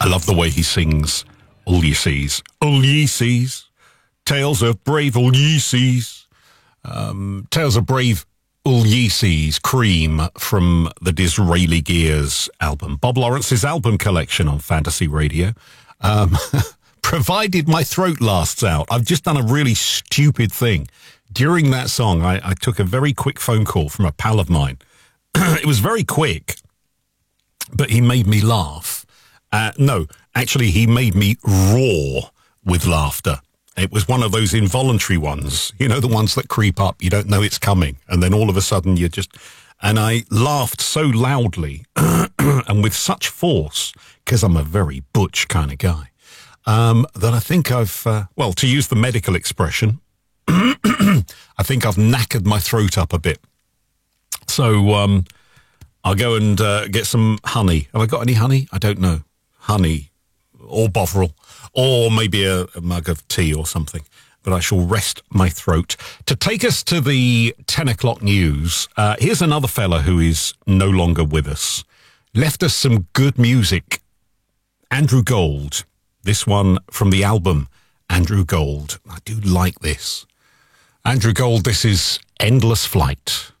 I love the way he sings Ulysses. Ulysses. Tales of brave Ulysses. Tales of brave Ulysses, Cream from the Disraeli Gears album. Bob Lawrence's album collection on Fantasy Radio. Provided my throat lasts out. I've just done a really stupid thing. During that song, I took a very quick phone call from a pal of mine. It was very quick, but he made me laugh. No, actually, he made me roar with laughter. It was one of those involuntary ones, you know, the ones that creep up. You don't know it's coming. And then all of a sudden you're just... And I laughed so loudly and with such force, because I'm a very butch kind of guy, that I think I've, well, to use the medical expression, I think I've knackered my throat up a bit. So I'll go and get some honey. Have I got any honey? I don't know. Honey or Bovril, or maybe a mug of tea or something. But I shall rest my throat. To take us to the 10 o'clock news, here's another fella who is no longer with us. Left us some good music. Andrew Gold. This one from the album Andrew Gold. I do like this. Andrew Gold, this is Endless Flight.